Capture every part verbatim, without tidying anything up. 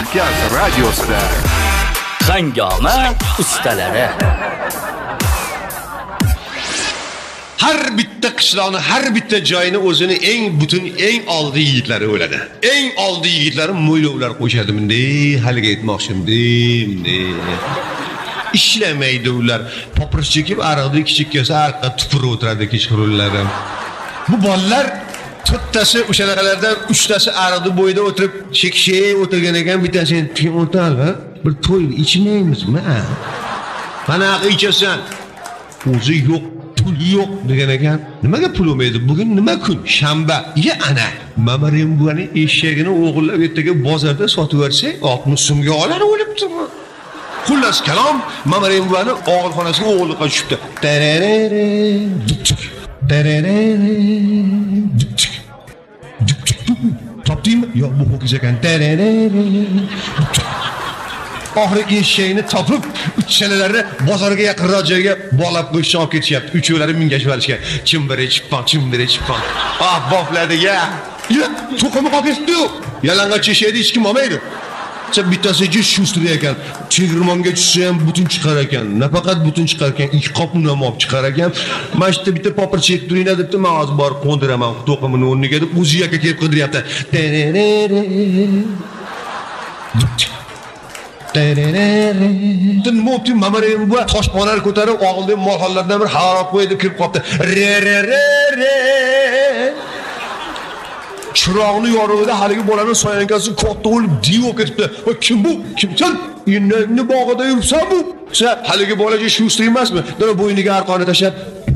Markaz radiosida Hangoma ustalari. Har bitta qishloqni, har bitta joyini o'zini eng butun, eng oldi yigitlari o'ladi. Eng oldi yigitlari mo'ylovlar qo'shadi bunday, haliga aytmoqchimdi. Ishlamaydi ular. Popirish chekib, araqni kichik kelsa, arqqa tupurib o'tiradi kechqurunlari. Bu bolalar to'rttasi o'shalardan uchtasi araqni bo'yida o'tirib, chekishib o'tirgan ekan, bittasini "Kim o'talva? Bir to'yni ichmaymizmi? Mana ichasan." O'zi yo'q, pul yo'q degan ekan. Nimaga pul olmaydi? Bugun nima kun? Shanba. Ya ana, Mamarim buvani eshagini o'g'irlab ertaga bozorda sotib bersak, oltmish so'mga olar o'libdimi? Xullas kalom, Mamarim buvani og'ilxonasiga o'g'irlikqa tushibdi. Tararare, duktuk. Tararare, duktuk. Duktuk. Topdingmi? Yo'q, bu ho'kiz ekan. Tararare, duktuk. Oxirgi eshagini topib, uchalalarni bozorga yaqinroq joyga bog'lab qo'yishga olib ketishyapti. Uchovlari mingashib olishgan. Chimbiri chipon, chimbiri chipon. Ah, bofladiga. Ya, to'qimi qolib ketdi. Yalang'och eshakni hech kim olmaydi. Sen bittasi jish shustri ekan. Chegirmonga tushsa ham butun chiqar ekan. Nafaqat butun chiqar ekan, ikki qopni ham olib chiqar ekan. Mana shu bitta popir chek turinglar debdi, men hozir borib qo'ndiraman to'qimini o'rniga deb o'zi yakka kelib qidiryapti. Tun mopti Mamarim bu toshponalar ko'tarib og'ildan molxonlardan bir xarob qo'ydi kirib qopti. Re re re re. Chiroqni yorug'ida haligi bolaning soyankasi katta bo'lib divo ketibdi. Va kim bu? Kimsan? Inni bog'ida yuribsan bu? Sen haligi bolaga shustri emasmi? Dana bo'yniga arqonni tashab.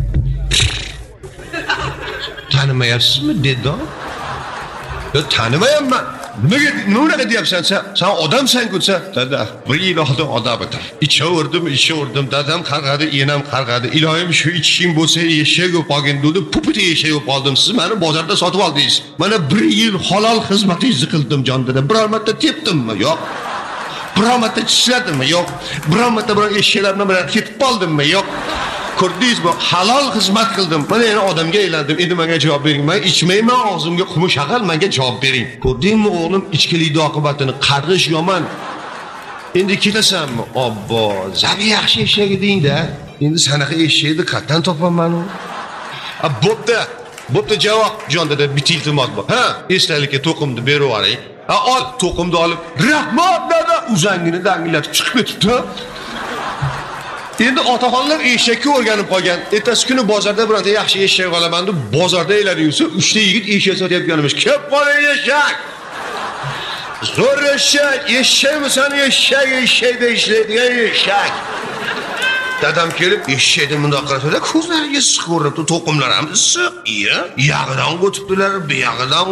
Tanimayapsizmi dedi? Yo tanimayapman. Nimaga nima deyapsan sen? Sen odamsan-ku sen. Dada, bir yil oldin odam edim. Ichaverdim, ichaverdim. Dadam qarg'adi, enam qarg'adi. Iloyim shu ichishing bo'lsa, eshak o'p olgin dedi. Pupiti eshak o'p oldim. Siz meni bozorda sotib oldingiz. Mana bir yil halol xizmatingizni qildim jon dada. Biror marta tepdimmi? Yo'q. Biror marta tishladimmi? Yo'q. Biror marta biror eshaklar bilan ketib qoldimmi? Yo'q. Ko'rdingizmi? Halol xizmat qildim. Mana yana odamga aylandim. Endi menga javob bering. Men ichmayman, og'zimga qumush aqal, menga javob bering. Ko'rdingmi o'g'lim, ichkilikning oqibatini? Qarg'ish yomon. Endi kelasanmi? Obbo, zabi yaxshi eshak eding-da. Endi sanaqa eshakni qayerdan topaman u? A, bo'pti. Bo'pti javob jon dada, bitta iltimos bor. Ha, esdalikka to'qimni berib yuboring. Ha, ol, to'qimni olib. Rahmat dada, uzangini dangillatib chiqib ketibdi. Endi otaxonlar eshakka o'rganib qolgan. Ertasi kuni bozorda birorta yaxshi eshak olaman deb bozorda aylanib yursa, uchta yigit eshak sotayotganimiz. Kelib qoling eshak. Zo'r eshak, eshakmisan eshak, eshakda ishlaydigan eshak. Dadam kelib eshakni bundoq qarasa, ko'zlariga siq ko'rinibdi, to'qimlar ham siq. Iya, yog'idan o'tibdilar, bu yog'idan